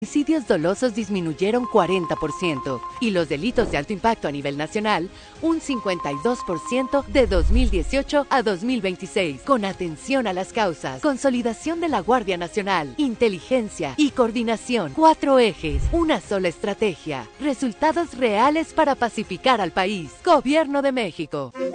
Homicidios dolosos disminuyeron 40% y los delitos de alto impacto a nivel nacional un 52% de 2018 a 2026. Con atención a las causas, consolidación de la Guardia Nacional, inteligencia y coordinación. 4 ejes, una sola estrategia. Resultados reales para pacificar al país. Gobierno de México.